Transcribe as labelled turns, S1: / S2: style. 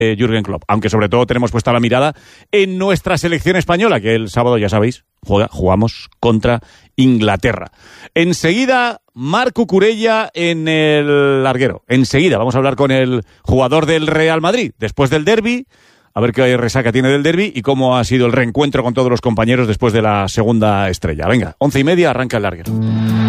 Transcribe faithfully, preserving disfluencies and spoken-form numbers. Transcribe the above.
S1: eh, Jürgen Klopp. Aunque sobre todo tenemos puesta la mirada en nuestra selección española, que el sábado, ya sabéis, juega, jugamos contra Inglaterra. Enseguida, Marc Cucurella en el larguero. Enseguida vamos a hablar con el jugador del Real Madrid, después del derbi. A ver qué resaca tiene del derbi y cómo ha sido el reencuentro con todos los compañeros después de la segunda estrella. Venga, once y media, arranca el larguero.